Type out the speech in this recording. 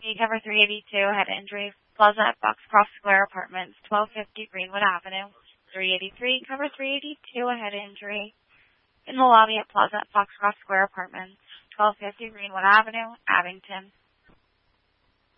cover 382, head injury, Plaza at Foxcroft Square Apartments, 1250 Greenwood Avenue. 383, cover 382, a head injury in the lobby at Plaza at Foxcroft Square Apartments, 1250 Greenwood Avenue, Abington.